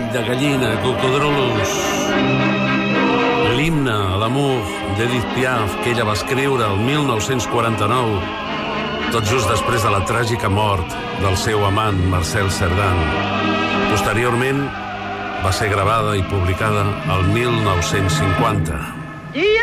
de gallina, cocodrolos. L'himne a l'amour d'Edith Piaf, que ella va escriure el 1949, tot just després de la tràgica mort del seu amant Marcel Cerdan. Posteriorment va ser gravada i publicada el 1950.